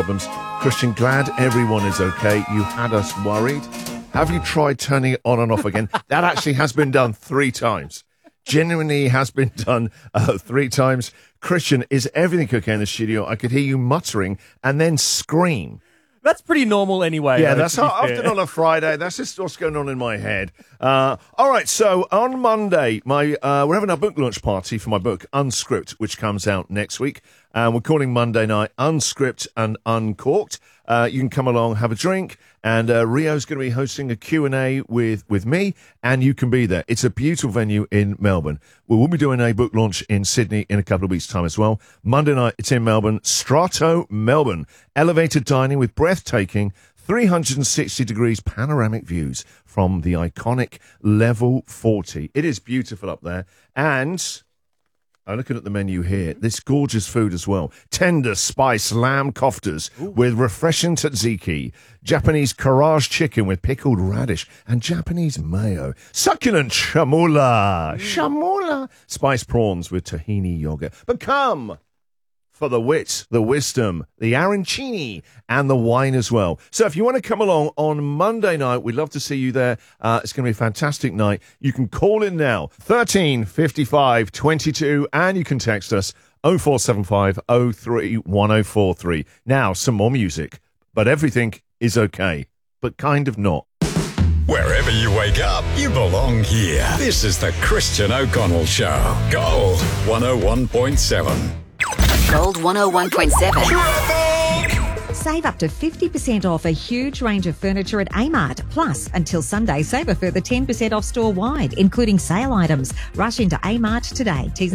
problems. Christian, glad everyone is okay. You had us worried. Have you tried turning it on and off again? That actually has been done 3 times. Genuinely has been done 3 times. Christian, is everything okay in the studio? I could hear you muttering and then scream. That's pretty normal anyway. Yeah, that's often on a Friday. That's just what's going on in my head. All right, so on Monday, we're having our book launch party for my book, Unscript, which comes out next week. And we're calling Monday night Unscript and Uncorked. You can come along, have a drink, and Rio's going to be hosting a Q&A with me, and you can be there. It's a beautiful venue in Melbourne. We will be doing a book launch in Sydney in a couple of weeks' time as well. Monday night, it's in Melbourne, Strato Melbourne. Elevated dining with breathtaking 360 degrees panoramic views from the iconic Level 40. It is beautiful up there, and I'm looking at the menu here. This gorgeous food as well. Tender spice lamb koftas with refreshing tzatziki, Japanese karaage chicken with pickled radish, and Japanese mayo. Succulent chamula, spiced prawns with tahini yogurt. But come for the wit, the wisdom, the arancini, and the wine as well. So if you want to come along on Monday night, we'd love to see you there. It's going to be a fantastic night. You can call in now, 13 55 22, and you can text us 0475 03 1043. Now, some more music, but everything is okay, but kind of not. Wherever you wake up, you belong here. This is the Christian O'Connell Show. Gold 101.7. Gold 101.7. Save up to 50% off a huge range of furniture at Amart. Plus, until Sunday, save a further 10% off store-wide, including sale items. Rush into Amart today. T's